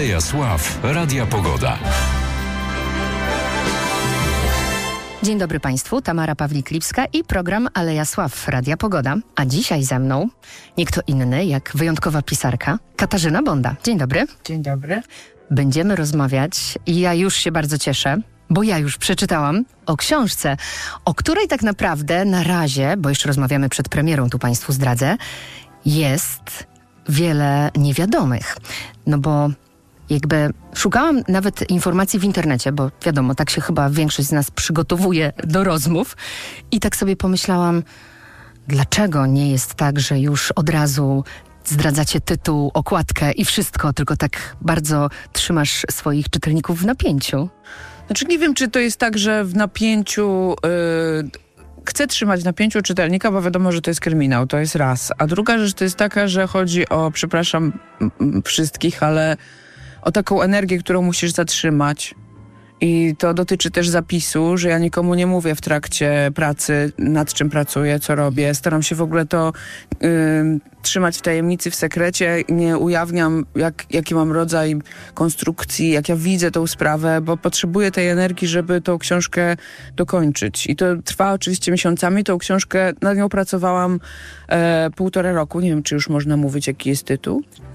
Aleja Sław Radia Pogoda. Dzień dobry Państwu, Tamara Pawlik-Lipska i program Aleja Sław Radia Pogoda. A dzisiaj ze mną nie kto inny jak wyjątkowa pisarka Katarzyna Bonda. Dzień dobry. Dzień dobry. Będziemy rozmawiać i ja już się bardzo cieszę, bo ja już przeczytałam o książce, o której tak naprawdę na razie, bo jeszcze rozmawiamy przed premierą, tu Państwu zdradzę, jest wiele niewiadomych. No bo jakby szukałam nawet informacji w internecie, bo wiadomo, tak się chyba większość z nas przygotowuje do rozmów i tak sobie pomyślałam, dlaczego nie jest tak, że już od razu zdradzacie tytuł, okładkę i wszystko, tylko tak bardzo trzymasz swoich czytelników w napięciu? Znaczy nie wiem, czy to jest tak, że w napięciu... Chcę trzymać w napięciu czytelnika, bo wiadomo, że to jest kryminał, to jest raz. A druga rzecz to jest taka, że chodzi o, przepraszam wszystkich, ale o taką energię, którą musisz zatrzymać. I to dotyczy też zapisu, że ja nikomu nie mówię w trakcie pracy, nad czym pracuję, co robię. Staram się w ogóle to trzymać w tajemnicy, w sekrecie. Nie ujawniam, jaki mam rodzaj konstrukcji, jak ja widzę tą sprawę, bo potrzebuję tej energii, żeby tą książkę dokończyć. I to trwa oczywiście miesiącami. Tą książkę, nad nią pracowałam 1,5 roku. Nie wiem, czy już można mówić, jaki jest tytuł.